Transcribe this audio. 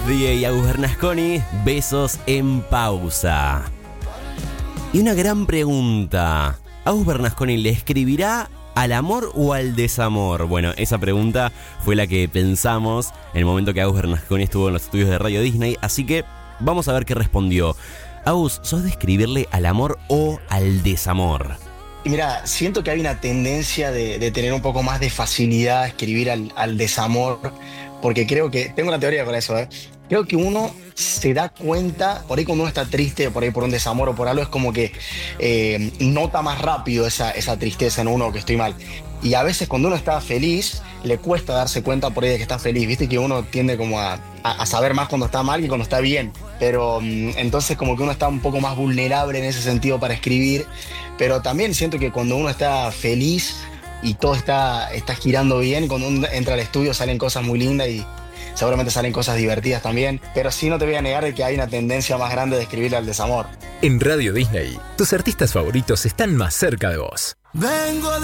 DJ Agus Bernasconi, besos en pausa. Y una gran pregunta: ¿Agus Bernasconi le escribirá al amor o al desamor? Bueno, esa pregunta fue la que pensamos en el momento que Agus Bernasconi estuvo en los estudios de Radio Disney, así que vamos a ver qué respondió. Agus, ¿sos de escribirle al amor o al desamor? Y mira, siento que hay una tendencia de tener un poco más de facilidad a escribir al desamor, porque creo que, tengo una teoría con eso, creo que uno se da cuenta, por ahí cuando uno está triste, por ahí por un desamor o por algo, es como que nota más rápido esa tristeza en uno, que estoy mal. Y a veces cuando uno está feliz, le cuesta darse cuenta por ahí de que está feliz. Viste que uno tiende como a saber más cuando está mal que cuando está bien. Pero entonces como que uno está un poco más vulnerable en ese sentido para escribir. Pero también siento que cuando uno está feliz y todo está girando bien, cuando uno entra al estudio salen cosas muy lindas y seguramente salen cosas divertidas también. Pero sí, no te voy a negar de que hay una tendencia más grande de escribirle al desamor. En Radio Disney, tus artistas favoritos están más cerca de vos. Vengo